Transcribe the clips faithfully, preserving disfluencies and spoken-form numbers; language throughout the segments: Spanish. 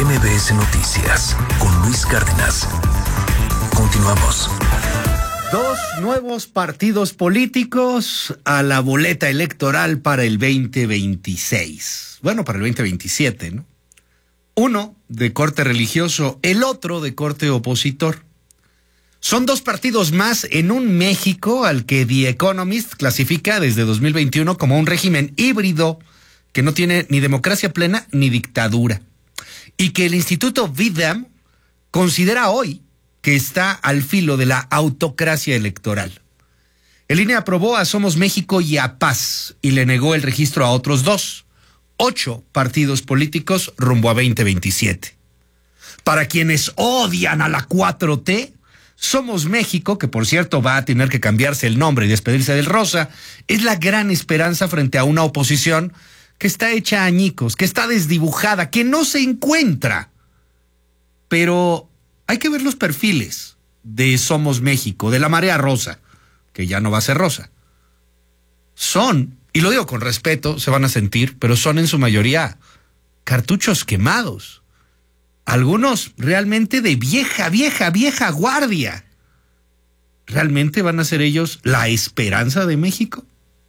M B S Noticias con Luis Cárdenas. Continuamos. Dos nuevos partidos políticos a la boleta electoral para el veinte veintiséis. Bueno, para el veinte veintisiete, ¿no? Uno de corte religioso, el otro de corte opositor. Son dos partidos más en un México al que The Economist clasifica desde dos mil veintiuno como un régimen híbrido que no tiene ni democracia plena ni dictadura. Y que el Instituto Vidam considera hoy que está al filo de la autocracia electoral. El I N E aprobó a Somos México y a Paz y le negó el registro a otros dos, ocho partidos políticos rumbo a veinte veintisiete. Para quienes odian a la cuatro T, Somos México, que por cierto va a tener que cambiarse el nombre y despedirse del rosa, es la gran esperanza frente a una oposición que está hecha añicos, que está desdibujada, que no se encuentra. Pero hay que ver los perfiles de Somos México, de la marea rosa, que ya no va a ser rosa. Son, y lo digo con respeto, se van a sentir, pero son en su mayoría cartuchos quemados. Algunos realmente de vieja, vieja, vieja guardia. ¿Realmente van a ser ellos la esperanza de México?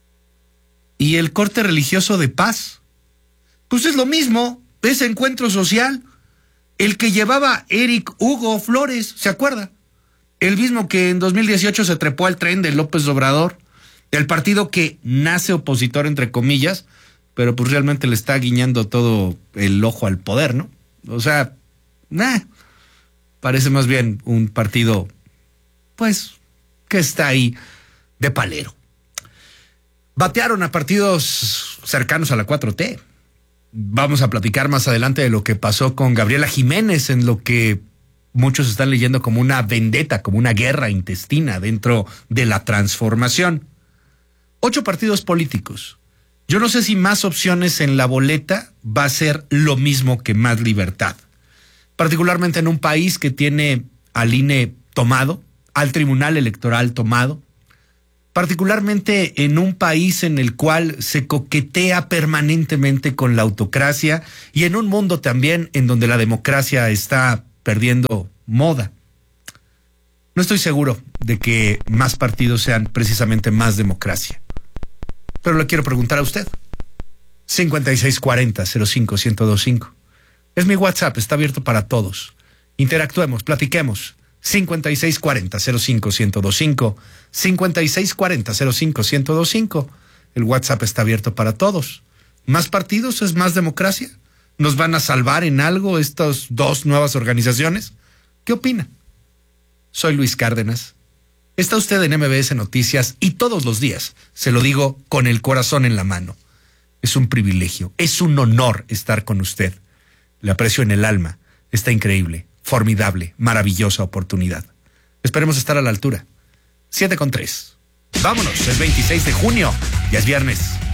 ¿Y el corte religioso de Paz? Pues es lo mismo, ese encuentro social. El que llevaba Eric Hugo Flores, ¿se acuerda? El mismo que en dos mil dieciocho se trepó al tren de López Obrador, el partido que nace opositor entre comillas, pero pues realmente le está guiñando todo el ojo al poder, ¿no? O sea, nah, parece más bien un partido, pues, que está ahí de palero. Batearon a partidos cercanos a la cuatro T. Vamos a platicar más adelante de lo que pasó con Gabriela Jiménez, en lo que muchos están leyendo como una vendetta, como una guerra intestina dentro de la transformación. Ocho partidos políticos. Yo no sé si más opciones en la boleta va a ser lo mismo que más libertad. Particularmente en un país que tiene al I N E tomado, al Tribunal Electoral tomado, particularmente en un país en el cual se coquetea permanentemente con la autocracia y en un mundo también en donde la democracia está perdiendo moda. No estoy seguro de que más partidos sean precisamente más democracia. Pero le quiero preguntar a usted. cincuenta y seis cuarenta cero cinco uno cero dos cinco. Es mi WhatsApp, está abierto para todos. Interactuemos, platiquemos. cincuenta y seis cuarenta cero cinco uno cero dos cinco, cincuenta y seis cuarenta cero cinco uno cero dos cinco. El WhatsApp está abierto para todos. ¿Más partidos es más democracia? ¿Nos van a salvar en algo estas dos nuevas organizaciones? ¿Qué opina? Soy Luis Cárdenas. Está usted en M B S Noticias y todos los días se lo digo con el corazón en la mano. Es un privilegio, es un honor estar con usted. Le aprecio en el alma. Está increíble. Formidable, maravillosa oportunidad. Esperemos estar a la altura. siete con tres. Vámonos, es veintiséis de junio, ya es viernes.